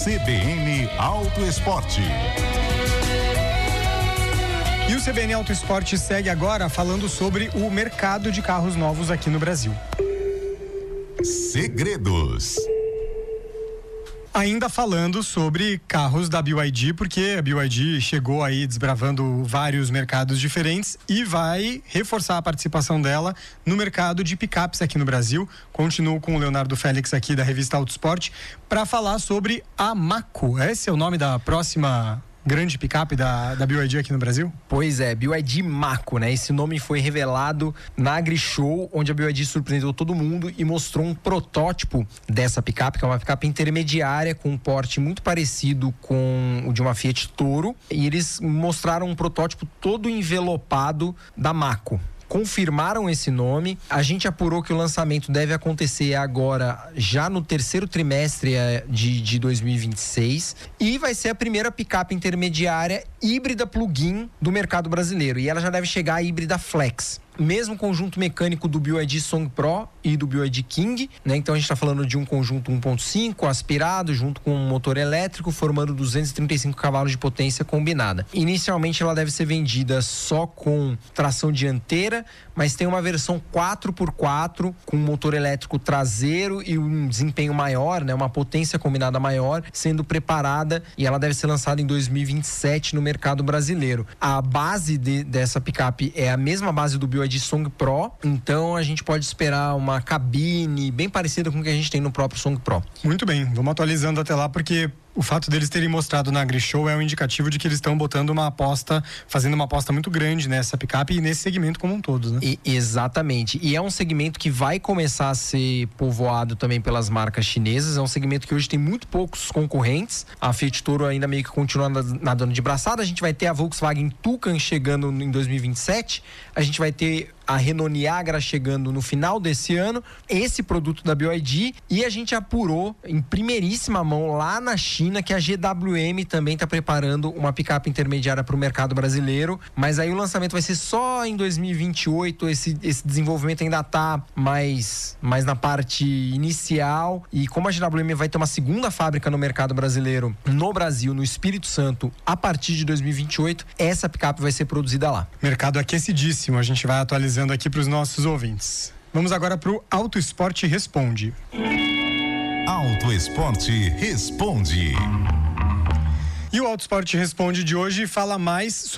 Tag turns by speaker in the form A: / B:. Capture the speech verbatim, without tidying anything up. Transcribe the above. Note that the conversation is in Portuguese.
A: C B N Auto Esporte.
B: E o C B N Auto Esporte segue agora falando sobre o mercado de carros novos aqui no Brasil.
A: Segredos.
B: Ainda falando sobre carros da B Y D, porque a B Y D chegou aí desbravando vários mercados diferentes e vai reforçar a participação dela no mercado de picapes aqui no Brasil. Continuo com o Leonardo Félix aqui da revista Auto Esporte para falar sobre a Mako. Esse é o nome da próxima grande picape da, da B Y D aqui no Brasil?
C: Pois é, B Y D Mako, né? Esse nome foi revelado na AgriShow, onde a B Y D surpreendeu todo mundo e mostrou um protótipo dessa picape, que é uma picape intermediária com um porte muito parecido com o de uma Fiat Toro, e eles mostraram um protótipo todo envelopado da Mako. Confirmaram esse nome. A gente apurou que o lançamento deve acontecer agora, já no terceiro trimestre de, de dois mil e vinte e seis, e vai ser a primeira picape intermediária híbrida plug-in do mercado brasileiro, e ela já deve chegar à híbrida flex. Mesmo conjunto mecânico do B Y D Song Pro e do B Y D King, né? Então a gente está falando de um conjunto um ponto cinco aspirado junto com um motor elétrico, formando duzentos e trinta e cinco cavalos de potência combinada. Inicialmente ela deve ser vendida só com tração dianteira, mas tem uma versão quatro por quatro com um motor elétrico traseiro e um desempenho maior, né? Uma potência combinada maior, sendo preparada, e ela deve ser lançada em dois mil e vinte e sete no mercado brasileiro. A base de, dessa picape é a mesma base do B Y D Song Pro, então a gente pode esperar uma cabine bem parecida com o que a gente tem no próprio Song Pro.
B: Muito bem, vamos atualizando até lá, porque o fato deles terem mostrado na AgriShow é um indicativo de que eles estão botando uma aposta, fazendo uma aposta muito grande nessa picape e nesse segmento como um todo, né?
C: E, exatamente, e é um segmento que vai começar a ser povoado também pelas marcas chinesas. É um segmento que hoje tem muito poucos concorrentes. A Fiat Toro ainda meio que continua nadando de braçada. A gente vai ter a Volkswagen Toucan chegando em dois mil e vinte e sete, a gente vai ter a Renault Niagara chegando no final desse ano, esse produto da B Y D, e a gente apurou em primeiríssima mão lá na China que a G W M também está preparando uma picape intermediária para o mercado brasileiro, mas aí o lançamento vai ser só em dois mil e vinte e oito. Esse, esse desenvolvimento ainda está mais, mais na parte inicial, e como a G W M vai ter uma segunda fábrica no mercado brasileiro, no Brasil, no Espírito Santo, a partir de dois mil e vinte e oito, essa picape vai ser produzida lá.
B: Mercado aquecidíssimo, a gente vai atualizando aqui para os nossos ouvintes. Vamos agora para o Auto Esporte Responde.
A: Auto Esporte Responde.
B: E o Auto Esporte Responde de hoje fala mais sobre